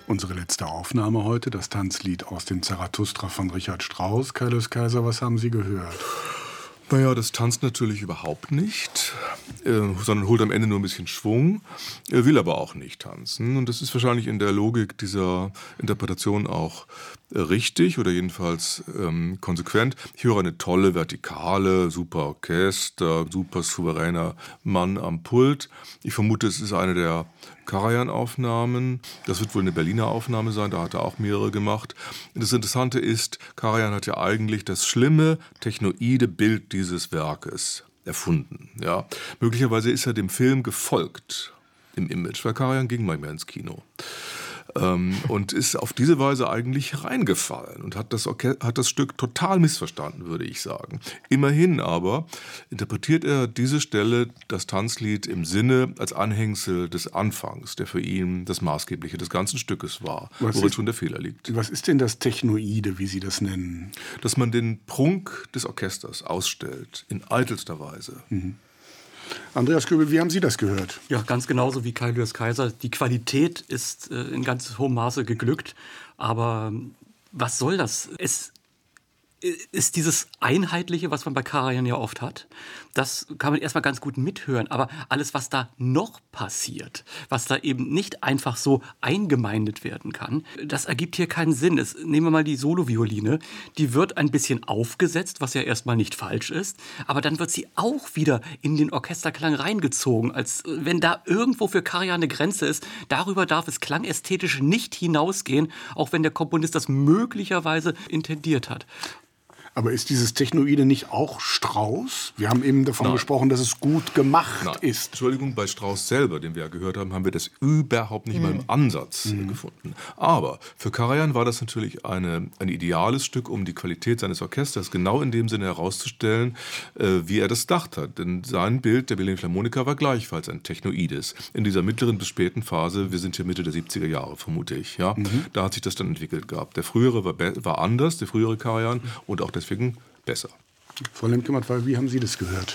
Unsere letzte Aufnahme heute, das Tanzlied aus dem Zarathustra von Richard Strauss. Kaius Kaiser, was haben Sie gehört? Naja, das tanzt natürlich überhaupt nicht, sondern holt am Ende nur ein bisschen Schwung, will aber auch nicht tanzen. Und das ist wahrscheinlich in der Logik dieser Interpretation auch richtig oder jedenfalls konsequent. Ich höre eine tolle Vertikale, super Orchester, super souveräner Mann am Pult. Ich vermute, es ist eine der Karajan-Aufnahmen. Das wird wohl eine Berliner Aufnahme sein, da hat er auch mehrere gemacht. Das Interessante ist, Karajan hat ja eigentlich das schlimme, technoide Bild dieses Werkes erfunden. Ja. Möglicherweise ist er dem Film gefolgt im Image, weil Karajan ging manchmal ins Kino. Und ist auf diese Weise eigentlich reingefallen und hat das Stück total missverstanden, würde ich sagen. Immerhin aber interpretiert er diese Stelle, das Tanzlied, im Sinne als Anhängsel des Anfangs, der für ihn das Maßgebliche des ganzen Stückes war, worin schon der Fehler liegt. Was ist denn das Technoide, wie Sie das nennen? Dass man den Prunk des Orchesters ausstellt, in eitelster Weise. Mhm. Andreas Göbel, wie haben Sie das gehört? Ja, ganz genauso wie Kaius Kaiser. Die Qualität ist in ganz hohem Maße geglückt. Aber was soll das? Es ist dieses Einheitliche, was man bei Karajan ja oft hat. Das kann man erstmal ganz gut mithören. Aber alles, was da noch passiert, was da eben nicht einfach so eingemeindet werden kann, das ergibt hier keinen Sinn. Nehmen wir mal die Solovioline. Die wird ein bisschen aufgesetzt, was ja erstmal nicht falsch ist. Aber dann wird sie auch wieder in den Orchesterklang reingezogen, als wenn da irgendwo für Karajan eine Grenze ist. Darüber darf es klangästhetisch nicht hinausgehen, auch wenn der Komponist das möglicherweise intendiert hat. Aber ist dieses Technoide nicht auch Strauss? Wir haben eben davon gesprochen, dass es gut gemacht ist. Entschuldigung, bei Strauss selber, den wir ja gehört haben, haben wir das überhaupt nicht mal im Ansatz gefunden. Aber für Karajan war das natürlich ein ideales Stück, um die Qualität seines Orchesters genau in dem Sinne herauszustellen, wie er das gedacht hat. Denn sein Bild der Berliner Philharmoniker war gleichfalls ein Technoides. In dieser mittleren bis späten Phase, wir sind hier Mitte der 70er Jahre, vermute ich. Ja? Da hat sich das dann entwickelt gehabt. Der frühere war anders, der frühere Karajan, und auch deswegen besser. Frau Lemke-Matt, wie haben Sie das gehört?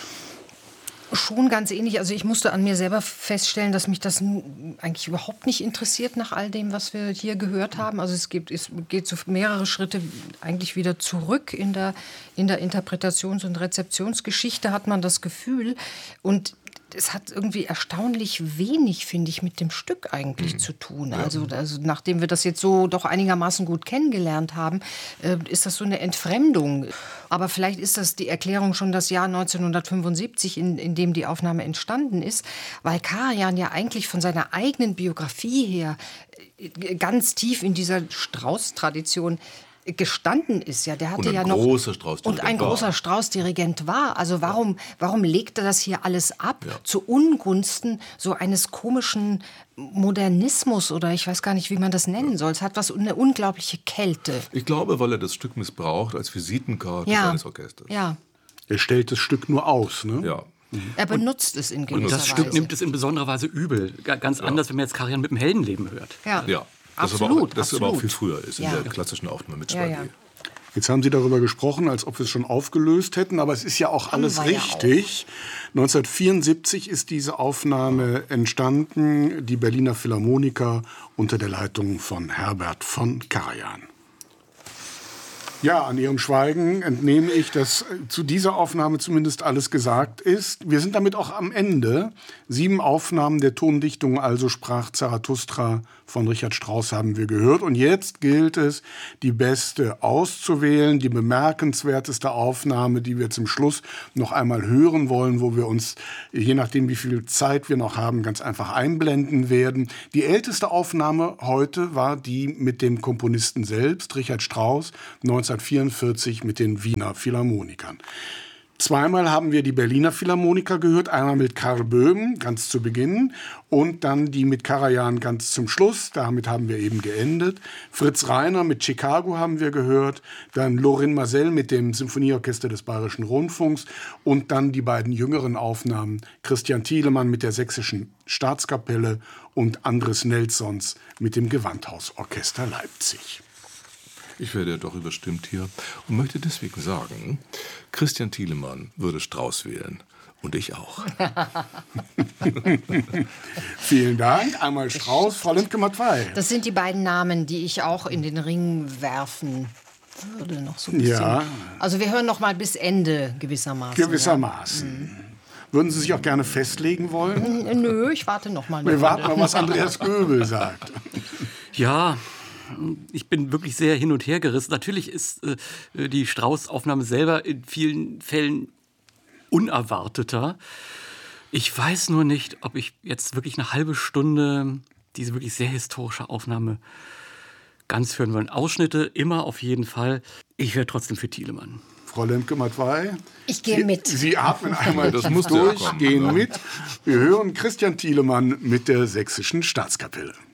Schon ganz ähnlich. Also ich musste an mir selber feststellen, dass mich das eigentlich überhaupt nicht interessiert nach all dem, was wir hier gehört haben. Also es geht so mehrere Schritte eigentlich wieder zurück in der Interpretations- und Rezeptionsgeschichte, hat man das Gefühl. Und es hat irgendwie erstaunlich wenig, finde ich, mit dem Stück eigentlich zu tun. Ja. Also nachdem wir das jetzt so doch einigermaßen gut kennengelernt haben, ist das so eine Entfremdung. Aber vielleicht ist das die Erklärung schon das Jahr 1975, in dem die Aufnahme entstanden ist, weil Karajan ja eigentlich von seiner eigenen Biografie her ganz tief in dieser Strauss-Tradition gestanden ist. Ja, der hatte ein großer Strauß-Dirigent war. Also warum legt er das hier alles ab zu Ungunsten so eines komischen Modernismus oder ich weiß gar nicht, wie man das nennen soll. Es hat eine unglaubliche Kälte. Ich glaube, weil er das Stück missbraucht als Visitenkarte seines Orchesters. Ja. Er stellt das Stück nur aus, ne? Ja. Er benutzt es in gewisser Weise. Und das Stück nimmt es in besonderer Weise übel. Ganz anders, wenn man jetzt Karajan mit dem Heldenleben hört. Ja. Das Absolut. aber auch viel früher ist in der klassischen Aufnahme mit Spalier. Ja. Jetzt haben Sie darüber gesprochen, als ob wir es schon aufgelöst hätten, aber es ist ja auch alles richtig. 1974 ist diese Aufnahme entstanden, die Berliner Philharmoniker unter der Leitung von Herbert von Karajan. Ja, an Ihrem Schweigen entnehme ich, dass zu dieser Aufnahme zumindest alles gesagt ist. Wir sind damit auch am Ende. 7 Aufnahmen der Tondichtung Also sprach Zarathustra von Richard Strauss haben wir gehört. Und jetzt gilt es, die beste auszuwählen, die bemerkenswerteste Aufnahme, die wir zum Schluss noch einmal hören wollen, wo wir uns, je nachdem wie viel Zeit wir noch haben, ganz einfach einblenden werden. Die älteste Aufnahme heute war die mit dem Komponisten selbst, Richard Strauss, 1944 mit den Wiener Philharmonikern. Zweimal haben wir die Berliner Philharmoniker gehört, einmal mit Karl Böhm ganz zu Beginn und dann die mit Karajan ganz zum Schluss, damit haben wir eben geendet. Fritz Reiner mit Chicago haben wir gehört, dann Lorin Maazel mit dem Symphonieorchester des Bayerischen Rundfunks und dann die beiden jüngeren Aufnahmen, Christian Thielemann mit der Sächsischen Staatskapelle und Andres Nelsons mit dem Gewandhausorchester Leipzig. Ich werde ja doch überstimmt hier und möchte deswegen sagen, Christian Thielemann würde Strauss wählen Und ich auch. Vielen Dank. Einmal Strauss, Frau Lemke-Matwei. Das sind die beiden Namen, die ich auch in den Ring werfen würde. Noch so ein bisschen. Ja. Also wir hören noch mal bis Ende gewissermaßen. Gewissermaßen. Ja. Würden Sie sich auch gerne festlegen wollen? Nö, ich warte noch mal. Wir warten mal, was Andreas Göbel sagt. Ja, ich bin wirklich sehr hin und her gerissen. Natürlich ist die Strauß-Aufnahme selber in vielen Fällen unerwarteter. Ich weiß nur nicht, ob ich jetzt wirklich eine halbe Stunde diese wirklich sehr historische Aufnahme ganz hören wollen. Ausschnitte immer auf jeden Fall. Ich wäre trotzdem für Thielemann. Frau Lemke-Matwei? Ich gehe mit. Sie atmen einmal das muss durch, gehen mit. Wir hören Christian Thielemann mit der Sächsischen Staatskapelle.